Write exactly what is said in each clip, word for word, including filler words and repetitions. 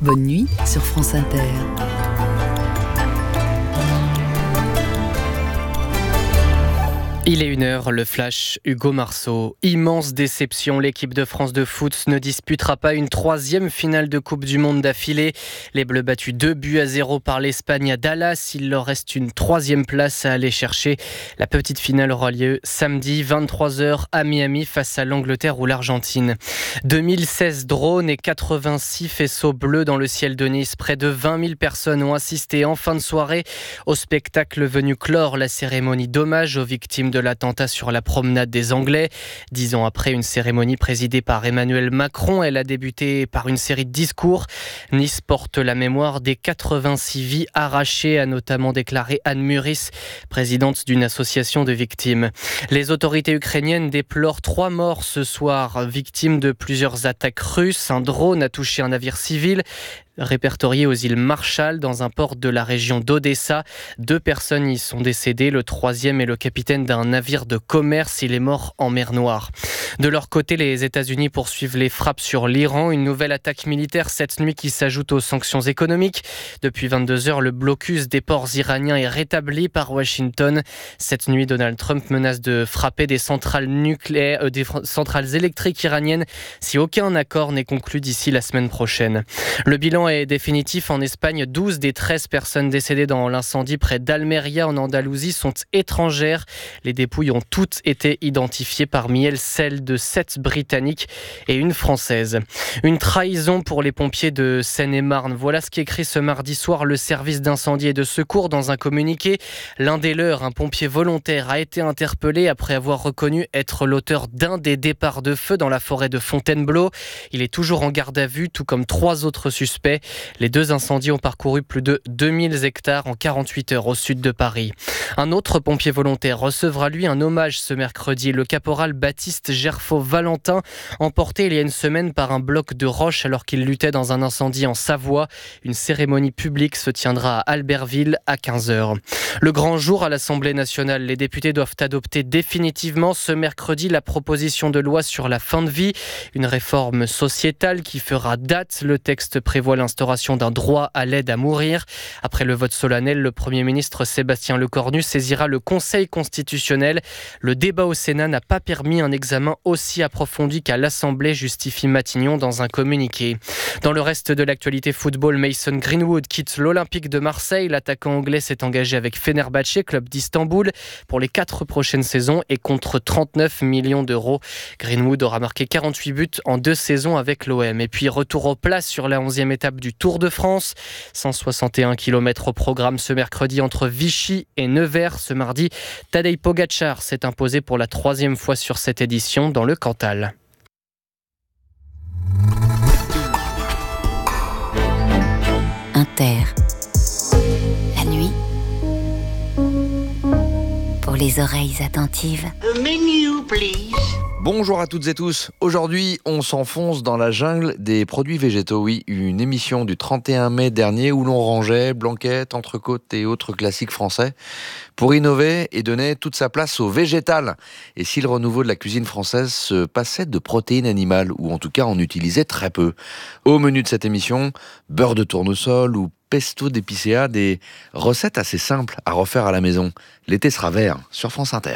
Bonne nuit sur France Inter. Il est une heure, le flash, Hugo Marceau. Immense déception, l'équipe de France de foot ne disputera pas une troisième finale de Coupe du Monde d'affilée. Les Bleus battus deux buts à zéro par l'Espagne à Dallas. Il leur reste une troisième place à aller chercher. La petite finale aura lieu samedi, vingt-trois heures à Miami face à l'Angleterre ou l'Argentine. deux mille seize drones et quatre-vingt-six faisceaux bleus dans le ciel de Nice. Près de vingt mille personnes ont assisté en fin de soirée au spectacle venu clore la cérémonie d'hommage aux victimes de l'attentat sur la promenade des Anglais. Dix ans après une cérémonie présidée par Emmanuel Macron, elle a débuté par une série de discours. Nice porte la mémoire des quatre-vingt-six vies arrachées, a notamment déclaré Anne Muris, présidente d'une association de victimes. Les autorités ukrainiennes déplorent trois morts ce soir, victimes de plusieurs attaques russes. Un drone a touché un navire civil répertorié aux îles Marshall dans un port de la région d'Odessa. Deux personnes y sont décédées. Le troisième est le capitaine d'un navire de commerce. Il est mort en mer Noire. De leur côté, les États-Unis poursuivent les frappes sur l'Iran. Une nouvelle attaque militaire cette nuit qui s'ajoute aux sanctions économiques. Depuis vingt-deux heures, le blocus des ports iraniens est rétabli par Washington. Cette nuit, Donald Trump menace de frapper des centrales nucléaires, euh, des centrales électriques iraniennes si aucun accord n'est conclu d'ici la semaine prochaine. Le bilan est définitif en Espagne. douze des treize personnes décédées dans l'incendie près d'Almeria en Andalousie sont étrangères. Les dépouilles ont toutes été identifiées, parmi elles celles de sept Britanniques et une Française. Une trahison pour les pompiers de Seine-et-Marne. Voilà ce qu'écrit ce mardi soir le service d'incendie et de secours dans un communiqué. L'un des leurs, un pompier volontaire, a été interpellé après avoir reconnu être l'auteur d'un des départs de feu dans la forêt de Fontainebleau. Il est toujours en garde à vue, tout comme trois autres suspects. Les deux incendies ont parcouru plus de deux mille hectares en quarante-huit heures au sud de Paris. Un autre pompier volontaire recevra lui un hommage ce mercredi. Le caporal Baptiste Gerfaut-Valentin, emporté il y a une semaine par un bloc de roches alors qu'il luttait dans un incendie en Savoie. Une cérémonie publique se tiendra à Albertville à quinze heures. Le grand jour à l'Assemblée nationale. Les députés doivent adopter définitivement ce mercredi la proposition de loi sur la fin de vie. Une réforme sociétale qui fera date. Le texte prévoit l'instauration d'un droit à l'aide à mourir. Après le vote solennel, le Premier ministre Sébastien Lecornu saisira le Conseil constitutionnel. Le débat au Sénat n'a pas permis un examen aussi approfondi qu'à l'Assemblée, justifie Matignon dans un communiqué. Dans le reste de l'actualité football, Mason Greenwood quitte l'Olympique de Marseille. L'attaquant anglais s'est engagé avec Fenerbahçe, club d'Istanbul, pour les quatre prochaines saisons et contre trente-neuf millions d'euros. Greenwood aura marqué quarante-huit buts en deux saisons avec l'O M. Et puis retour aux places sur la onzième étape du Tour de France. cent soixante et un kilomètres au programme ce mercredi entre Vichy et Nevers. Ce mardi, Tadej Pogačar s'est imposé pour la troisième fois sur cette édition dans le Cantal. Inter. La nuit. Pour les oreilles attentives. The menu, please. Bonjour à toutes et tous. Aujourd'hui, on s'enfonce dans la jungle des produits végétaux. Oui, une émission du trente et un mai dernier où l'on rangeait blanquettes, entrecôtes et autres classiques français pour innover et donner toute sa place au végétal. Et si le renouveau de la cuisine française se passait de protéines animales, ou en tout cas en utilisait très peu. Au menu de cette émission, beurre de tournesol ou pesto d'épicéa, des recettes assez simples à refaire à la maison. L'été sera vert sur France Inter.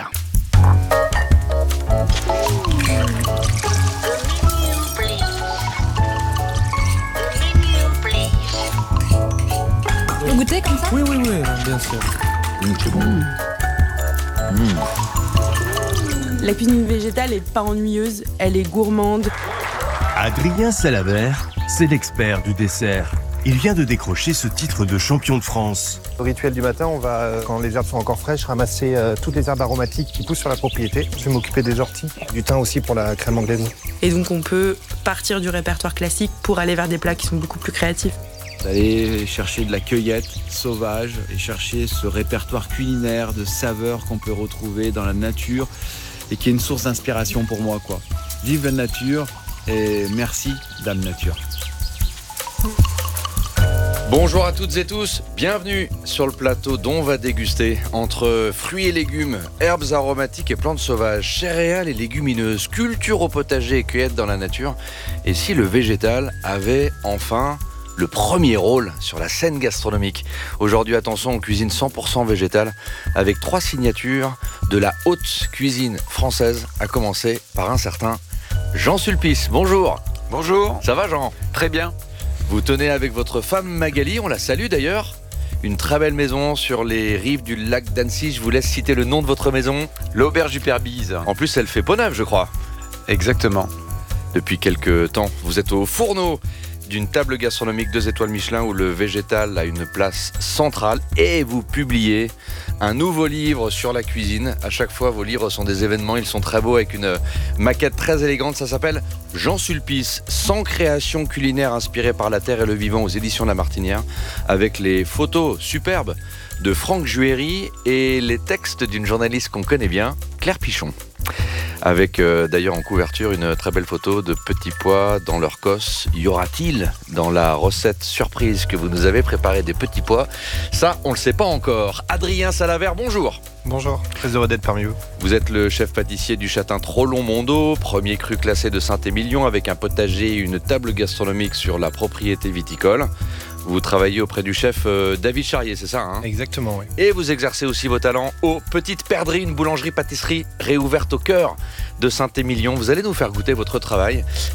Vous goûtez comme ça ? Oui, oui, oui, bien sûr. Mmh, c'est bon. Mmh. Mmh. La cuisine végétale est pas ennuyeuse, elle est gourmande. Adrien Salabert, c'est l'expert du dessert. Il vient de décrocher ce titre de champion de France. Au rituel du matin, on va, quand les herbes sont encore fraîches, ramasser euh, toutes les herbes aromatiques qui poussent sur la propriété. Je vais m'occuper des orties, du thym aussi pour la crème anglaise. Et donc on peut partir du répertoire classique pour aller vers des plats qui sont beaucoup plus créatifs. D'aller chercher de la cueillette sauvage et chercher ce répertoire culinaire de saveurs qu'on peut retrouver dans la nature et qui est une source d'inspiration pour moi, quoi. Vive la nature et merci Dame Nature. Bonjour à toutes et tous, bienvenue sur le plateau dont on va déguster entre fruits et légumes, herbes aromatiques et plantes sauvages, céréales et légumineuses, culture au potager et cueillette dans la nature. Et si le végétal avait enfin le premier rôle sur la scène gastronomique. Aujourd'hui, attention, on cuisine cent pour cent végétal avec trois signatures de la haute cuisine française, à commencer par un certain Jean Sulpice. Bonjour. Bonjour. Ça va, Jean? Très bien. Vous tenez avec votre femme Magali, on la salue d'ailleurs, une très belle maison sur les rives du lac d'Annecy. Je vous laisse citer le nom de votre maison. L'auberge du Père Bise. En plus, elle fait peau neuve, je crois. Exactement. Depuis quelques temps, vous êtes au fourneau d'une table gastronomique deux étoiles Michelin où le végétal a une place centrale, et vous publiez un nouveau livre sur la cuisine. À chaque fois, vos livres sont des événements, ils sont très beaux avec une maquette très élégante. Ça s'appelle Jean Sulpice, cent créations culinaires inspirées par la terre et le vivant aux éditions La Martinière, avec les photos superbes de Franck Juéry et les textes d'une journaliste qu'on connaît bien, Claire Pichon. Avec euh, d'ailleurs en couverture une très belle photo de petits pois dans leur cosse. Y aura-t-il dans la recette surprise que vous nous avez préparée des petits pois? Ça, on ne le sait pas encore. Adrien Salavert, bonjour. Bonjour, très heureux d'être parmi vous. Vous êtes le chef pâtissier du Châtain Trollon-Mondo, premier cru classé de Saint-Émilion, avec un potager et une table gastronomique sur la propriété viticole. Vous travaillez auprès du chef euh, David Charrier, c'est ça, hein? Exactement, oui. Et vous exercez aussi vos talents aux Petites Perdrix, une boulangerie-pâtisserie réouverte au cœur de Saint-Émilion. Vous allez nous faire goûter votre travail